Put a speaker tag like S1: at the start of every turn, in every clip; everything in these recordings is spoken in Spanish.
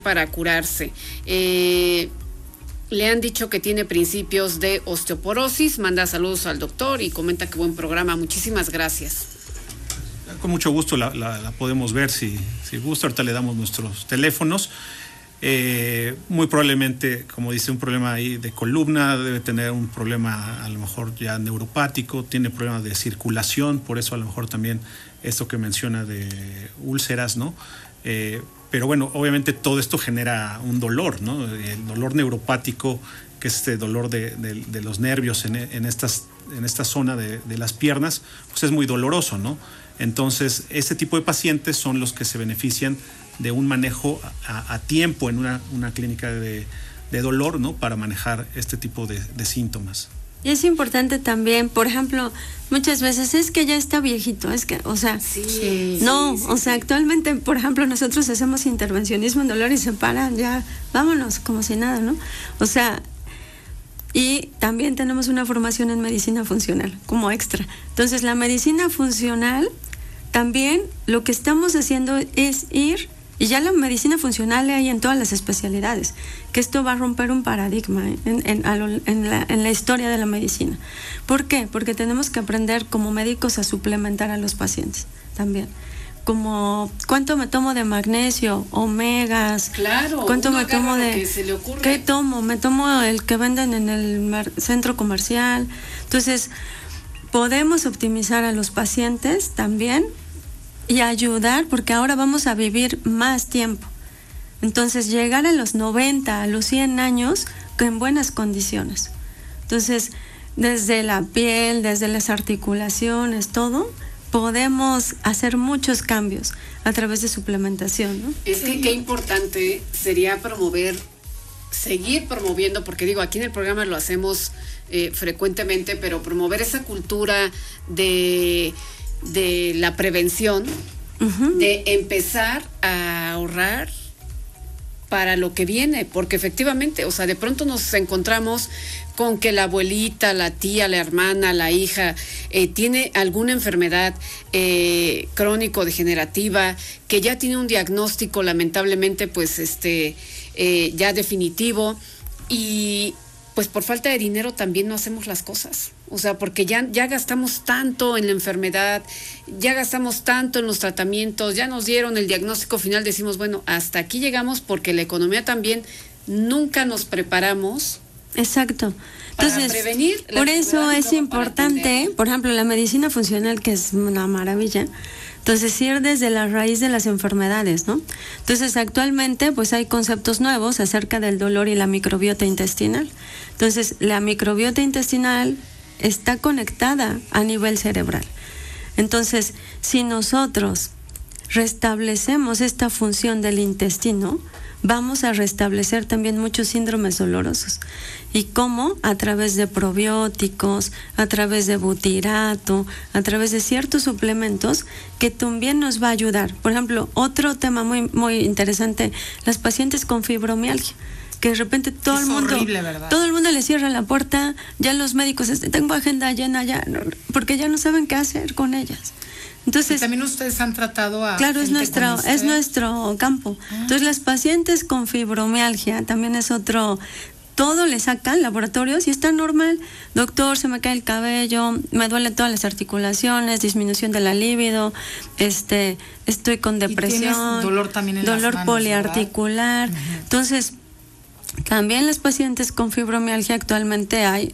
S1: para curarse. Le han dicho que tiene principios de osteoporosis, manda saludos al doctor y comenta que buen programa. Muchísimas gracias.
S2: Con mucho gusto la podemos ver, si gusta. Ahorita le damos nuestros teléfonos. Muy probablemente, como dice, un problema ahí de columna, debe tener un problema a lo mejor ya neuropático, tiene problemas de circulación, por eso a lo mejor también esto que menciona de úlceras, ¿no? Pero bueno, obviamente todo esto genera un dolor, ¿no? El dolor neuropático, que es este dolor de los nervios en esta zona de las piernas, pues es muy doloroso, ¿no? Entonces, este tipo de pacientes son los que se benefician de un manejo a tiempo en una clínica de dolor, ¿no? Para manejar este tipo de síntomas.
S3: Y es importante también, por ejemplo, muchas veces es que ya está viejito, es que, o sea, actualmente, por ejemplo, nosotros hacemos intervencionismo en dolor y se paran, ya, vámonos, como si nada, ¿no? O sea, y también tenemos una formación en medicina funcional, como extra. Entonces, la medicina funcional, también lo que estamos haciendo es ir, y ya la medicina funcional hay en todas las especialidades, que esto va a romper un paradigma en la historia de la medicina. ¿Por qué? Porque tenemos que aprender como médicos a suplementar a los pacientes también. Como cuánto me tomo de magnesio, omegas,
S1: claro,
S3: cuánto me tomo de
S1: que se le ocurre.
S3: ¿Qué tomo? Me tomo el que venden en el centro comercial. Entonces, podemos optimizar a los pacientes también y ayudar, porque ahora vamos a vivir más tiempo. Entonces, llegar a los 90, a los 100 años en buenas condiciones. Entonces, desde la piel, desde las articulaciones, todo, podemos hacer muchos cambios a través de suplementación, ¿no?
S1: Es que qué importante sería seguir promoviendo, porque digo, aquí en el programa lo hacemos frecuentemente, pero promover esa cultura de la prevención, de empezar a ahorrar para lo que viene, porque efectivamente, o sea, de pronto nos encontramos con que la abuelita, la tía, la hermana, la hija tiene alguna enfermedad crónico-degenerativa, que ya tiene un diagnóstico lamentablemente pues ya definitivo, y pues por falta de dinero también no hacemos las cosas. O sea, porque ya gastamos tanto en la enfermedad, ya gastamos tanto en los tratamientos, ya nos dieron el diagnóstico final, decimos, bueno, hasta aquí llegamos, porque la economía también nunca nos preparamos.
S3: Exacto. Entonces,
S1: para prevenir.
S3: Por eso es importante, por ejemplo, la medicina funcional, que es una maravilla. Entonces, ir desde la raíz de las enfermedades, ¿no? Entonces, actualmente, pues hay conceptos nuevos acerca del dolor y la microbiota intestinal. Entonces, la microbiota intestinal está conectada a nivel cerebral. Entonces, si nosotros restablecemos esta función del intestino, vamos a restablecer también muchos síndromes dolorosos. ¿Y cómo? A través de probióticos, a través de butirato, a través de ciertos suplementos que también nos va a ayudar. Por ejemplo, otro tema muy, muy interesante, las pacientes con fibromialgia, que de repente todo el mundo le cierra la puerta, ya los médicos, tengo agenda llena ya, porque ya no saben qué hacer con ellas. Entonces,
S4: y también ustedes han tratado a...
S3: Claro, es nuestro campo. Entonces, las pacientes con fibromialgia también es otro... Todo le sacan laboratorios y está normal. Doctor, se me cae el cabello, me duelen todas las articulaciones, disminución de la libido, estoy con depresión,
S4: dolor también en
S3: dolor
S4: las manos,
S3: poliarticular. Entonces, también las pacientes con fibromialgia actualmente hay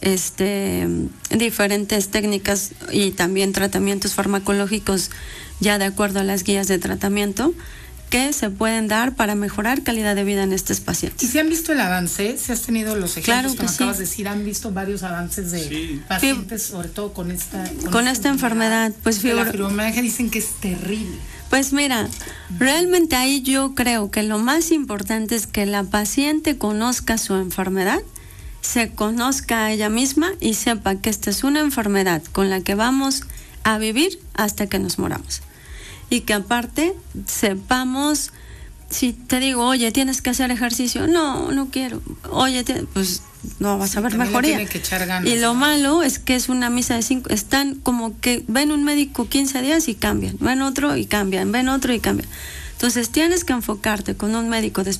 S3: diferentes técnicas y también tratamientos farmacológicos ya de acuerdo a las guías de tratamiento que se pueden dar para mejorar calidad de vida en estos pacientes.
S4: ¿Y si han visto el avance? ¿Si has tenido los ejemplos
S3: claro
S4: que me acabas de decir? ¿Han visto varios avances de pacientes, sobre todo con esta
S3: enfermedad? Pues
S4: la fibromialgia dicen que es terrible.
S3: Pues mira, realmente ahí yo creo que lo más importante es que la paciente conozca su enfermedad, se conozca a ella misma y sepa que esta es una enfermedad con la que vamos a vivir hasta que nos moramos. Y que aparte sepamos, si te digo, oye, tienes que hacer ejercicio, no quiero, oye, pues no vas a ver mejoría.
S4: Tiene que echar ganas,
S3: y lo malo es que es una misa de 5, están como que ven un médico 15 días y cambian, ven otro y cambian, ven otro y cambian. Entonces tienes que enfocarte con un médico de